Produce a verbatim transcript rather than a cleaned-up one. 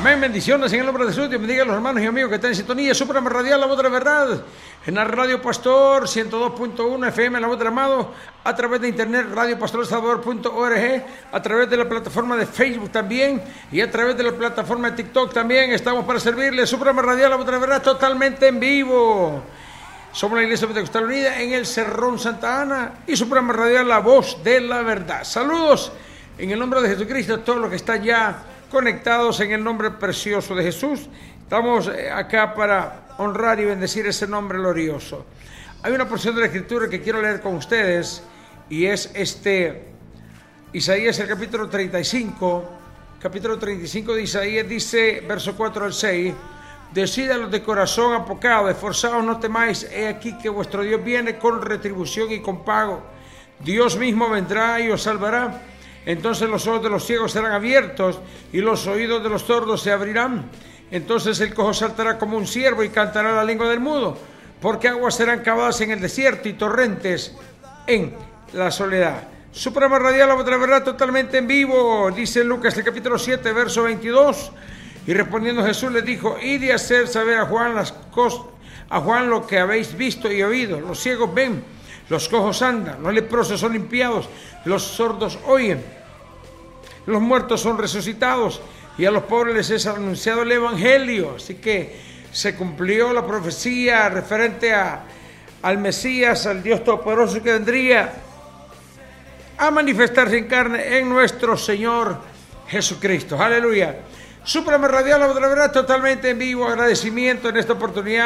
Amén, bendiciones en el nombre de Jesús. Dios bendiga a los hermanos y amigos que están en sintonía. Suprema Radial, la voz de la verdad. En la Radio Pastor, ciento dos punto uno F M, la voz del amado. A través de internet, radio pastor salvador punto org. A través de la plataforma de Facebook también. Y a través de la plataforma de TikTok también. Estamos para servirles. Suprema Radial, la voz de la verdad, totalmente en vivo. Somos la Iglesia Pentecostal Unida en el Cerrón Santa Ana. Y Suprema Radial, la voz de la verdad. Saludos en el nombre de Jesucristo a todos los que están ya conectados en el nombre precioso de Jesús. Estamos acá para honrar y bendecir ese nombre glorioso. Hay una porción de la Escritura que quiero leer con ustedes y es este Isaías, el capítulo treinta y cinco. Capítulo treinta y cinco de Isaías dice, verso cuatro al seis: Decid a los de corazón apocado, esforzaos, no temáis, he aquí que vuestro Dios viene con retribución y con pago. Dios mismo vendrá y os salvará. Entonces los ojos de los ciegos serán abiertos y los oídos de los sordos se abrirán. Entonces el cojo saltará como un ciervo y cantará la lengua del mudo, porque aguas serán cavadas en el desierto y torrentes en la soledad. Suprema Radial, la voz de la verdad, totalmente en vivo. Dice Lucas, el capítulo siete, verso veintidós. Y respondiendo Jesús les dijo: id y hacer saber a Juan las cosas, a Juan lo que habéis visto y oído. Los ciegos ven, los cojos andan, los leprosos son limpiados, los sordos oyen, los muertos son resucitados, y a los pobres les es anunciado el evangelio. Así que se cumplió la profecía referente a, al Mesías, al Dios Todopoderoso que vendría a manifestarse en carne en nuestro Señor Jesucristo. Aleluya. Suprema Radial, la voz de la verdad, totalmente en vivo. Agradecimiento en esta oportunidad